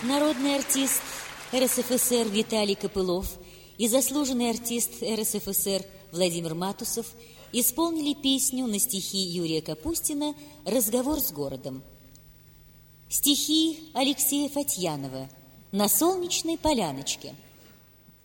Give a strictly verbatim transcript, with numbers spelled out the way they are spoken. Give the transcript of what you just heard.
Народный артист эр эс эф эс эр Виталий Копылов и заслуженный артист эр эс эф эс эр Владимир Матусов исполнили песню на стихи Юрия Капустина «Разговор с городом». Стихи Алексея Фатьянова «На солнечной поляночке».